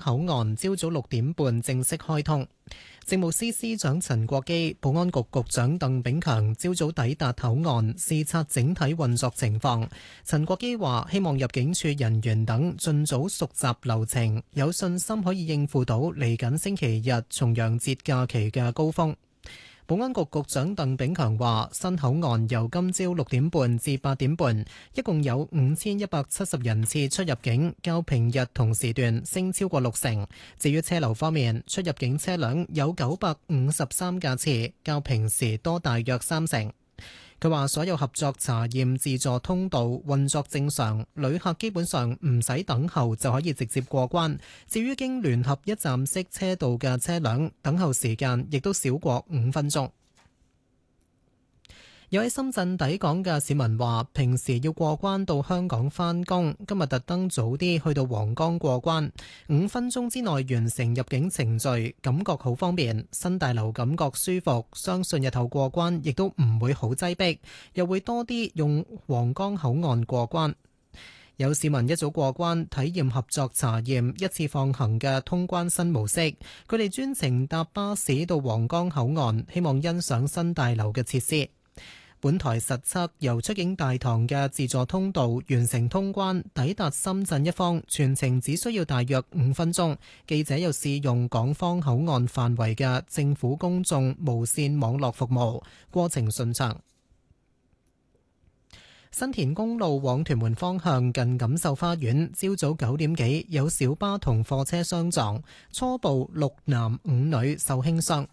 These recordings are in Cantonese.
口岸朝早6點半正式開通。政務司司長陳國基、保安局局長鄧炳強朝早抵達口岸視察整體運作情況。陳國基話：希望入境處人員等盡早熟習流程，有信心可以應付到嚟緊星期日重陽節假期嘅高峰。保安局局長鄧炳強話：新口岸由今朝6點半至8點半，一共有5170人次出入境，較平日同時段升超過60%。至於車流方面，出入境車輛有953架次，較平時多大約30%。佢話：所有合作查驗自助通道運作正常，旅客基本上唔使等候就可以直接過關。至於經聯合一站式車道嘅車輛，等候時間亦都少過5分鐘。有喺深圳抵港嘅市民話，平時要過關到香港返工，今日特登早啲去到皇崗過關，5分鐘之內完成入境程序，感覺好方便。新大樓感覺舒服，相信日後過關亦都唔會好擠迫，又會多啲用皇崗口岸過關。有市民一早過關體驗合作查驗一次放行嘅通關新模式，佢哋專程搭巴士到皇崗口岸，希望欣賞新大樓嘅設施。本台實測由出境大堂嘅自助通道完成通關，抵達深圳一方，全程只需要大約5分鐘。記者又試用港方口岸範圍嘅政府公眾無線網絡服務，過程順暢。新田公路往屯門方向近錦繡花園，朝早9點幾有小巴同貨車相撞，初步6男5女受輕傷。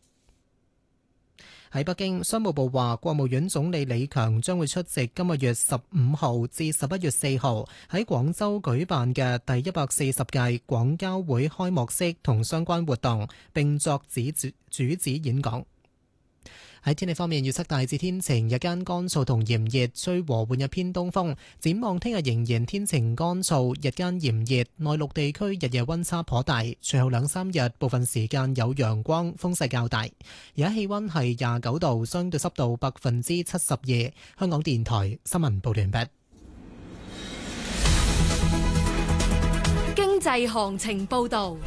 喺北京，商務部話，國務院總理李強將會出席今個月15號至11月4號喺廣州舉辦嘅第140屆廣交會開幕式同相關活動，並作主旨演講。喺天氣方面，預測大致天晴，日間乾燥同炎熱，吹和緩一偏東風。展望聽日仍然天晴乾燥，日間炎熱，內陸地區日夜溫差頗大。隨後2-3日部分時間有陽光，風勢較大。而家氣溫係29度，相對濕度72%。香港電台新聞報道完畢。 經濟行情報道。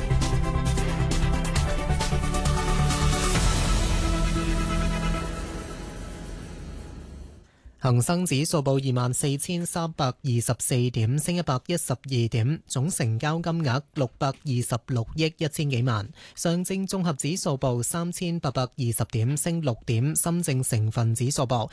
恒生指數報24,324點，升112點，總成交金額626億1000幾萬。上證綜合指數報3820點，升6點。深證成分指數報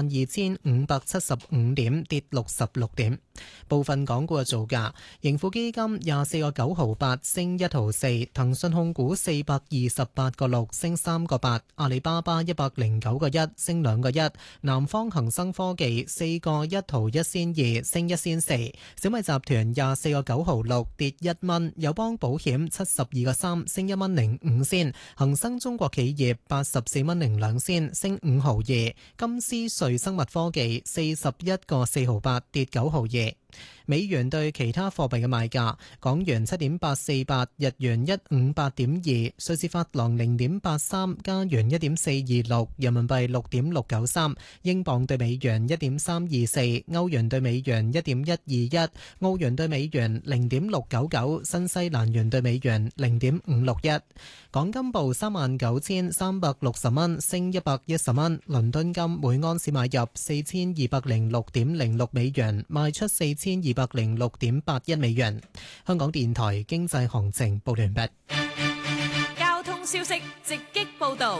12575點，跌66點。部分港股嘅造價：盈富基金24個9毫8，升1毫4；騰訊控股428個6，升3個8；阿里巴巴109個1，升2個1；南方恒生科技4個1毫1仙2，升1仙4；小米集團24個9毫6，跌1蚊；友邦保險72個3，升1蚊05仙；恒生中國企業84蚊02仙，升5毫2；金斯瑞生物科技41個4毫8，跌9毫2。美元對其他貨幣嘅賣價：港元7.848，日元158.2，瑞士法郎0.83，加元1.426，人民幣6.693，英鎊對美元1.324，歐元對美元1.121，澳元對美元0.699，新西蘭元對美元0.561。港金報39,360蚊，升110蚊。倫敦金每盎司買入4206.06美元，賣出4206.81美元。香港電台經濟行情報完畢。 交通消息直擊報道。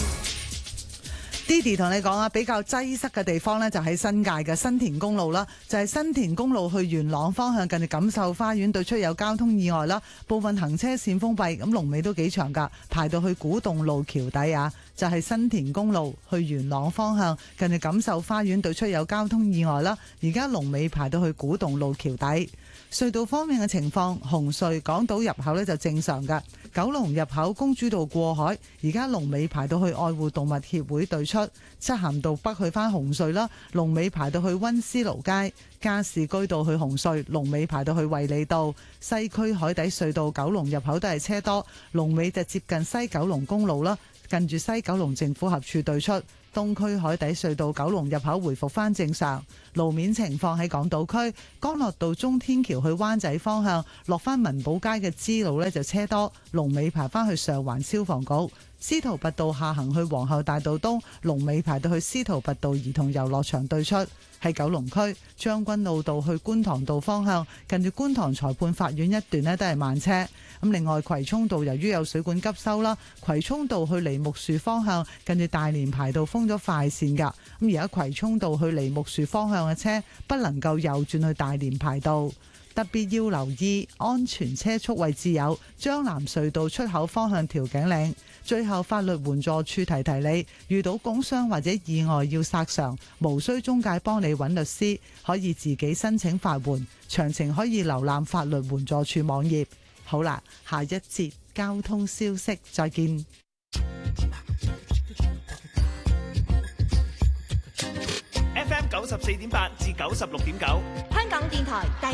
Didi 同你講啊，比較擠塞嘅地方呢，就喺新界嘅新田公路啦，就係新田公路去元朗方向，近住錦繡花園對出有交通意外啦，部分行車線封閉，咁龍尾都幾長噶，排到去古洞路橋底啊，就係新田公路去元朗方向，近住錦繡花園對出有交通意外啦，而家龍尾排到去古洞路橋底。隧道方面嘅情況，紅隧港島入口呢就正常㗎，九龍入口公主道過海，而家龍尾排到去愛護動物協會對出，漆咸道北去返紅隧啦，龍尾排到去溫思勞街，加士居道去紅隧，龍尾排到去衛理道，西區海底隧道九龍入口都係車多，龍尾就接近西九龍公路啦，近住西九龍政府合署對出。 東區海底隧道九龍入口回復返正常。路面情況喺港島區，干諾道中天橋去灣仔方向落返民寶街嘅支路呢就車多，龍尾排返去上環消防局。司徒拔道下行去皇后大道東，龍尾排到去司徒拔道兒童遊樂場對出。喺九龍區將軍澳道去觀塘道方向，近住觀塘裁判法院一段呢都係慢車。咁另外葵涌道由於有水管急修啦，葵涌道去梨木樹方向近住大連排道封咗快線㗎。咁而家葵涌道去梨木樹方向嘅車不能夠右轉去大連排道。特別要留意安全車速位置有將藍隧道出口方向調景嶺。最後法律援助處提提你，遇到工傷或者意外要索償，無需中介幫你揾律師，可以自己申請法援。詳情可以瀏覽法律援助處網頁。好啦，下一節交通消息再見。 FM 94.8至96.9， 香港電台第